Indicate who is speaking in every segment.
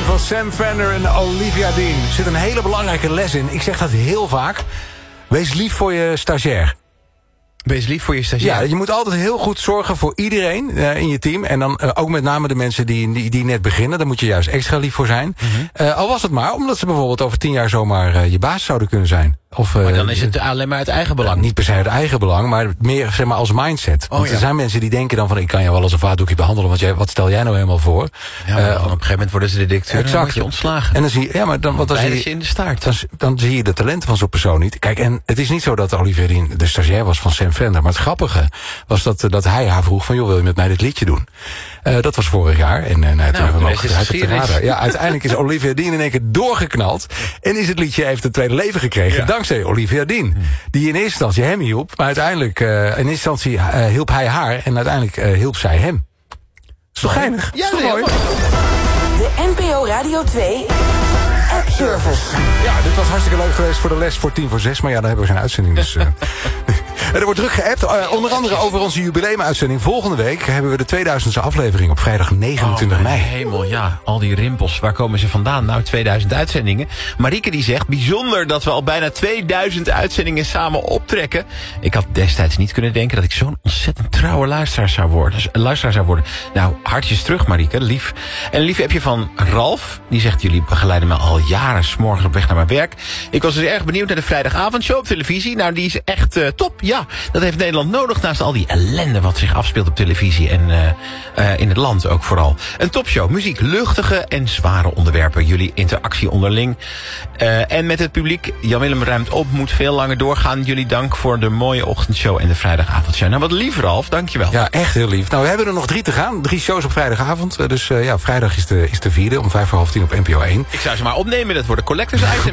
Speaker 1: van Sam Fender en Olivia Dean. Er zit een hele belangrijke les in. Ik zeg dat heel vaak. Wees lief voor je stagiair.
Speaker 2: Wees lief voor je stagiair.
Speaker 1: Ja, je moet altijd heel goed zorgen voor iedereen in je team. En dan ook met name de mensen die net beginnen. Daar moet je juist extra lief voor zijn. Al was het maar omdat ze bijvoorbeeld over 10 jaar zomaar je baas zouden kunnen zijn.
Speaker 2: Maar dan is het alleen maar uit eigen belang.
Speaker 1: Niet per se uit eigen belang, maar meer zeg maar als mindset. Want er zijn mensen die denken dan van... ik kan je wel als een vaatdoekje behandelen, want wat stel jij nou helemaal voor?
Speaker 2: Ja, maar op een gegeven moment worden ze de directeur en dan word je ontslagen.
Speaker 1: En dan zie je, ja, maar dan zie je
Speaker 2: in de staart.
Speaker 1: Dan zie je de talenten van zo'n persoon niet. Kijk, en het is niet zo dat Olivia Dean de stagiair was van Sam Fender. Maar het grappige was dat hij haar vroeg van... joh, wil je met mij dit liedje doen? Dat was vorig jaar. En toen hebben we hem ook uit de radar. Ja, uiteindelijk is Olivia Dean in één keer doorgeknald. En is het liedje heeft een tweede leven gekregen. Dankzij Olivia Dean. Die in eerste instantie hem hielp. Maar uiteindelijk, in eerste instantie hielp hij haar. En uiteindelijk hielp zij hem. Is toch geinig?
Speaker 2: Ja,
Speaker 1: is toch mooi?
Speaker 3: De NPO Radio 2 App Service.
Speaker 1: Ja, dit was hartstikke leuk geweest voor de les voor 5:45. Maar ja, dan hebben we geen uitzending. Dus... Er wordt druk geappt, onder andere over onze jubileumuitzending. Volgende week hebben we de 2000ste aflevering op vrijdag 29 mei.
Speaker 2: Hemel, ja, al die rimpels, waar komen ze vandaan? Nou, 2000 uitzendingen. Marieke die zegt, bijzonder dat we al bijna 2000 uitzendingen samen optrekken. Ik had destijds niet kunnen denken dat ik zo'n ontzettend trouwe luisteraar zou worden. Nou, hartjes terug Marieke, lief. En een lief appje van Ralf, die zegt, jullie begeleiden me al jaren 's morgens op weg naar mijn werk. Ik was dus erg benieuwd naar de vrijdagavondshow op televisie. Nou, die is echt top, ja. Dat heeft Nederland nodig naast al die ellende wat zich afspeelt op televisie en in het land ook vooral. Een topshow, muziek, luchtige en zware onderwerpen. Jullie interactie onderling. En met het publiek, Jan-Willem ruimt op, moet veel langer doorgaan. Jullie dank voor de mooie ochtendshow en de vrijdagavondshow. Nou, wat lief Ralf, dankjewel.
Speaker 1: Ja, echt heel lief. Nou, we hebben er nog 3 te gaan. 3 shows op vrijdagavond. Dus ja, vrijdag is de 4e om 5:30 op NPO 1.
Speaker 2: Ik zou ze maar opnemen, dat worden collectors items.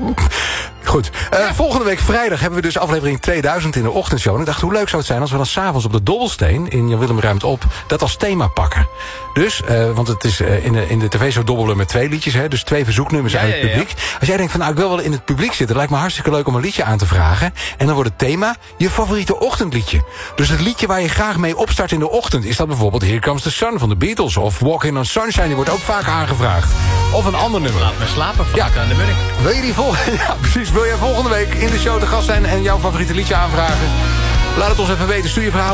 Speaker 1: Goed. Volgende week vrijdag hebben we dus aflevering 2000 in de ochtendshow. En ik dacht, hoe leuk zou het zijn als we dan 's avonds op de Dobbelsteen... in Jan-Willem ruimt op, dat als thema pakken. Dus, want het is in de tv-show dobbelen met 2 liedjes. Hè, dus 2 verzoeknummers uit het publiek. Als jij denkt van, nou, ik wil wel in het publiek zitten... lijkt me hartstikke leuk om een liedje aan te vragen. En dan wordt het thema je favoriete ochtendliedje. Dus het liedje waar je graag mee opstart in de ochtend... is dat bijvoorbeeld Here Comes the Sun van de Beatles... of Walking on Sunshine, die wordt ook vaak aangevraagd. Of een ander nummer.
Speaker 2: Laat me slapen van aan de Munnik.
Speaker 1: Wil je die ja, precies. Wil jij volgende week in de show te gast zijn... en jouw favoriete liedje aanvragen? Laat het ons even weten. Stuur je verhaal